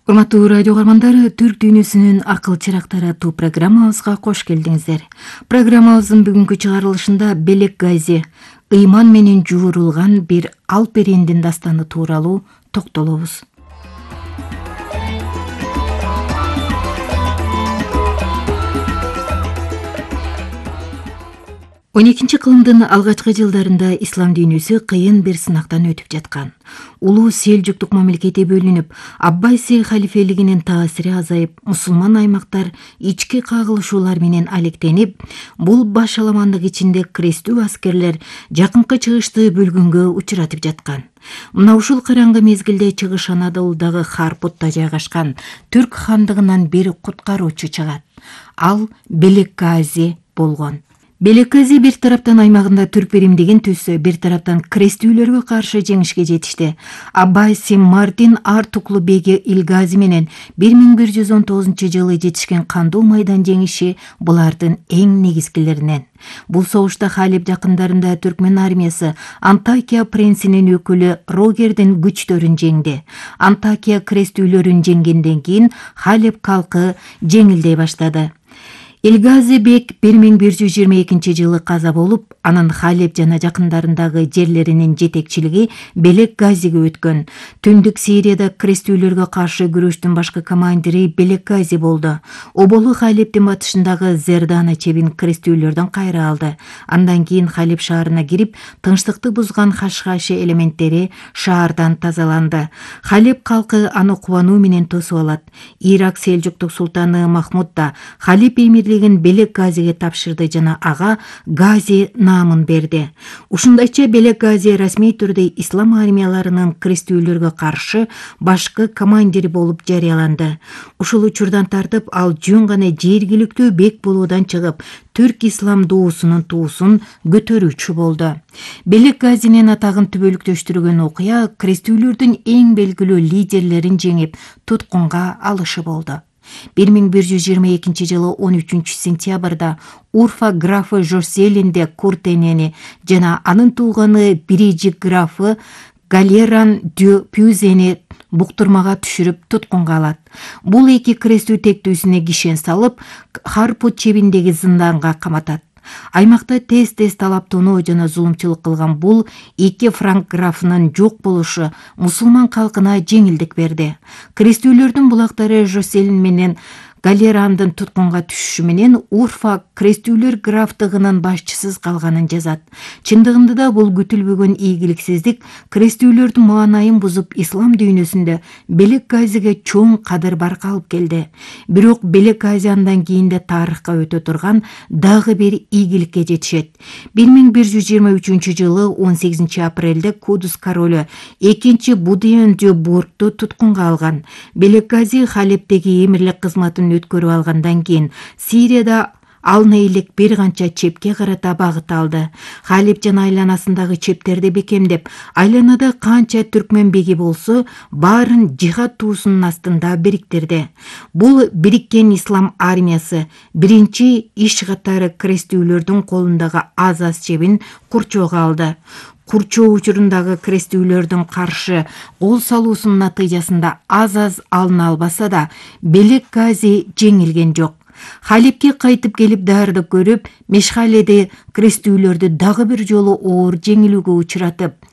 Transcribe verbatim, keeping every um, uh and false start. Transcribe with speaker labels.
Speaker 1: Урматтуу радио каармандары, Түрк дүйнөсүнүн акыл чырактары аттуу программабызга кош келдиңиздер. Программабыздын бүгүнкү чыгарылышында Белек Гази, ыйман менен жуурулган бир алперендин дастаны тууралуу токтолобуз. он экинчи кылымдын алгачкы жылдарында ислам дүйнөсү кыйын бир сынактан өтүп жаткан. Улуу селжуктук мамлекети бөлүнүп, Аббаси халифелигинин таасири азайып, мусулман аймактар ички кагылышуулар менен алектенип, бул башаламандык ичинде крестүү аскерлер жакынкы чыгышты бөлгөнгө учуратып жаткан. Мына ушул караңгы мезгилде Чыгыш Анадолудагы Харпутта жайгашкан Түрк хандыгынан бир куткаруучу чыгат. Ал Белек Гази болгон. Белек Гази бир тараптан аймагында түрк биримдигин түзсө, бир тараптан крестүүлөргө каршы жеңишке жетишти. Аббаси Мардин Артуклу беги Илгази менен бир миң бир жүз он тогузунчу жылы жетишкен кандуу майдан жеңиши булардын эң негизгилеринен. Бул согушта Халеб жакындарында түркмен армиясы Антакия принцинин өкүлү Рогердин күчтөрүн жеңди. Антакия крестүүлөрүн жеңгенден кийин Халеб калкы жеңилдей баштады. Илгази бек бир миң бир жүз жыйырма экинчи жылы каза болуп, анын Халеб жана жакындарындагы жерлеринин жетекчилиги Белек Газиге өткөн. Түндүк Сирияда крестүүлөргө каршы күрөштүн башкы командири Белек Гази болду. Оболу Халебдин батышындагы Зердана чебин крестүүлөрдөн кайра алды. Андан кийин Халеб шаарына кирип, тынчтыкты бузган Хашхаши элементтери шаардан тазаланды. Халеб калкы аны кубануу менен тосуп алат. Ирак селжуктук султаны Махмуд да Халеб эмирлигин Белек Газиге тапшырды жана ага Гази наамын берди. Ушундайча Белек Гази расмий түрдө ислам армияларынын крестүүлөргө каршы башкы командири болуп жарыяланды. Ушул учурдан тартып ал жөн гана жергиликтүү бек болуудан чыгып, түрк ислам доосунун туусун көтөрүүчү болду. Белек Газинин атагын түбөлүктөштүргөн окуя крестүүлөрдүн эң белгилүү лидерлерин жеңип, туткунга алышы болду. бир миң бир жүз жыйырма экинчи жылы он үчүнчү сентябрда Урфа графы Жорселинде Куртенени жана анын тууганы Бирижик графы Галеран дю Пюзени буктурмага түшүрүп туткунга алат. Бул эки крестүү тектүүсүнө кишен салып, Харпут чебиндеги зынданга каматат. Аймакта тез-тез талаптонуу жана зулумчулук кылган бул эки франк графынын жок болушу мусулман калкына жеңилдик берди. Крестүүлөрдүн булактары Жоселин менен Галерандын туткунга түшүшү менен Урфа крестүүлөр графтыгынын башчысыз калганын жазат. Чындыгында да бул күтүлбөгөн ийгиликсиздик крестүүлөрдүн маанайын бузуп, ислам дүйнөсүндө Белек Газиге чоң кадыр барка алып келди. Бирок Белек Гази андан кийин да тарыхка өтө турган дагы бир ийгиликке жетишет. бир миң бир жүз жыйырма үчүнчү жылы он сегизинчи апрелде Кудус королу экинчи Будиен дю Бургту туткунга алган. Белек Гази Халебдеги эмирлик кызматын өткөрүп алгандан кийин Сирияда алына элек бир канча чепке карата багыт алды. Халеб жана айланасындагы чептерди бекемдеп, айланада канча түркмен беги болсо, баарын жихад туусунун астында бириктирди. Бул бириккен ислам армиясы биринчи иш катары крестүүлөрдүн колундагы Азаз чебин курчоого алды. Курчоо учурундагы крестүүлөрдүн каршы кол салуусунун натыйжасында Азаз алына албаса да, Белек Гази жеңилген жок. Халебке кайтып келип даярдык көрүп, Мешхаледе крестүүлөрдү дагы бир жолу оор жеңилүүгө учуратып,